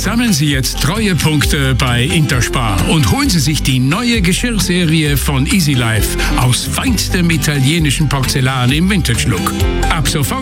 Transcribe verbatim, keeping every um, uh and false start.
Sammeln Sie jetzt Treuepunkte bei Interspar und holen Sie sich die neue Geschirrserie von Easy Life aus feinstem italienischen Porzellan im Vintage-Look. Ab sofort